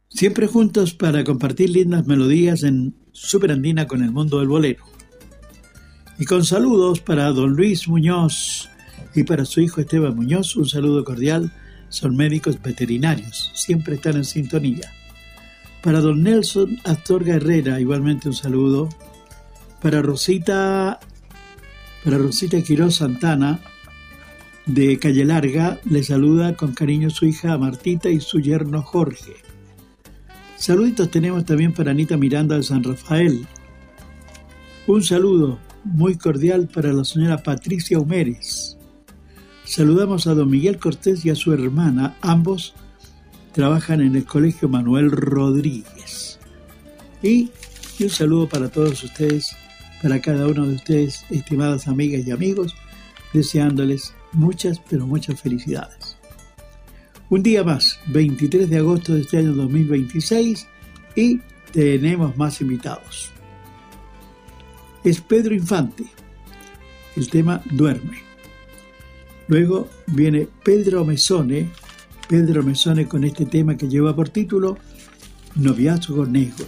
Siempre juntos para compartir lindas melodías en Super Andina con el mundo del bolero. Y con saludos para don Luis Muñoz y para su hijo Esteban Muñoz, un saludo cordial. Son médicos veterinarios, siempre están en sintonía. Para don Nelson Astorga Herrera, igualmente un saludo. Para Rosita Quiroz Santana, de Calle Larga, le saluda con cariño su hija Martita y su yerno Jorge. Saluditos tenemos también para Anita Miranda de San Rafael. Un saludo muy cordial para la señora Patricia Humérez. Saludamos a don Miguel Cortés y a su hermana. Ambos trabajan en el Colegio Manuel Rodríguez. Y un saludo para todos ustedes, para cada uno de ustedes, estimadas amigas y amigos, deseándoles muchas, pero muchas felicidades. Un día más, 23 de agosto de este año 2026, y tenemos más invitados. Es Pedro Infante, el tema Duerme. Luego viene Pedro Mesone con este tema que lleva por título Noviazgo Negro.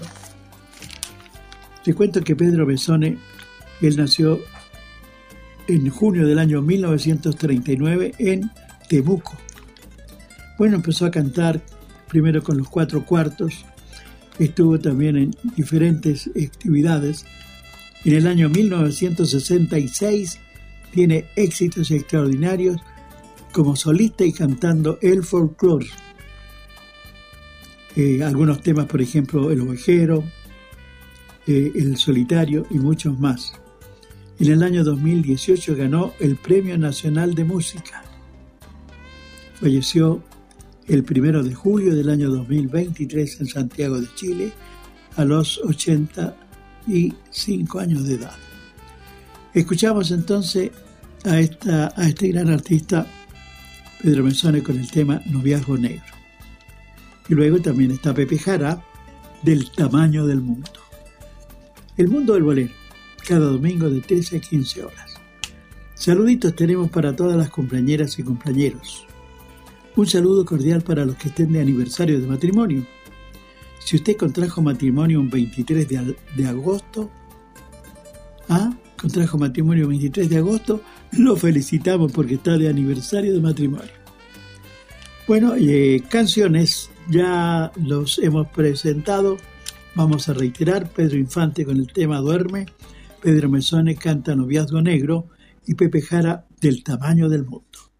Te cuento que Pedro Mesone, él nació en junio del año 1939 en Temuco. Bueno, empezó a cantar primero con los Cuatro Cuartos, estuvo también en diferentes actividades. En el año 1966 tiene éxitos extraordinarios como solista y cantando el folclore. Algunos temas, por ejemplo, El Ovejero, El Solitario y muchos más. En el año 2018 ganó el Premio Nacional de Música. Falleció el 1 de julio del año 2023 en Santiago de Chile a los 85 años de edad. Escuchamos entonces a este gran artista Pedro Mesone con el tema Noviazgo Negro. Y luego también está Pepe Jara, Del Tamaño del Mundo. El mundo del bolero, cada domingo de 13 a 15 horas. Saluditos tenemos para todas las cumpleañeras y cumpleañeros. Un saludo cordial para los que estén de aniversario de matrimonio. Si usted contrajo matrimonio un 23 de agosto, lo felicitamos porque está de aniversario de matrimonio. Bueno, canciones ya los hemos presentado. Vamos a reiterar: Pedro Infante con el tema Duerme, Pedro Mesone canta Noviazgo Negro y Pepe Jara Del Tamaño del Mundo.